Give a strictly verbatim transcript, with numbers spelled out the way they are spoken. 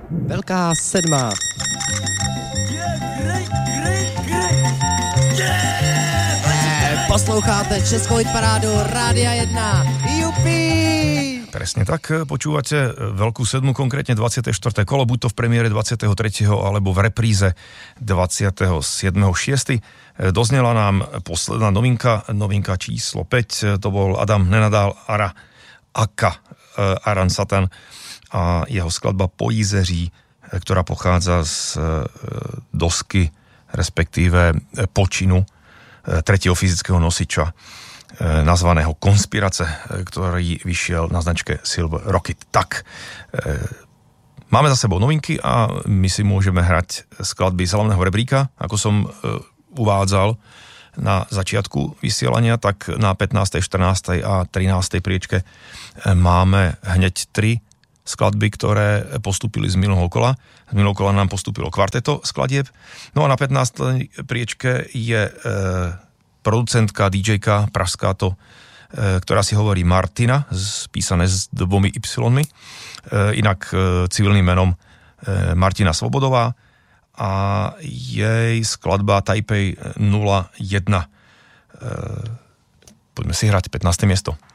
Velká sedma. Posloucháte Českou hitparádu Rádia jedna. Jupi! Presne tak, počúvate Veľkú sedmu, konkrétne dvadsiate štvrté kolo, buď to v premiére dvadsiateho tretieho alebo v repríze dvadsiateho siedmeho šiesteho Doznela nám posledná novinka, novinka číslo päť, to bol Adam Nenadal Ara Aka Aran Satan a jeho skladba Po jízeří, ktorá pochádza z dosky, respektíve počinu tretieho fyzického nosiča nazvaného Konspirace, ktorý vyšiel na značke Silver Rocket. Tak, máme za sebou novinky a my si môžeme hrať skladby z hlavného rebríka, ako som uvádzal na začiatku vysielania, tak na pätnástej, štrnástej a trinástej priečke máme hneď tri skladby, ktoré postúpili z minulého kola. Z minulého kola nám postúpilo kvarteto skladieb. No a na pätnástej priečke je e, producentka, dý džejka pražská to, e, ktorá si hovorí Martina, spísané s dvomi Y-mi, e, inak e, civilným menom e, Martina Svobodová a jej skladba Taipei nula jedna. E, poďme si hrať pätnáste miesto.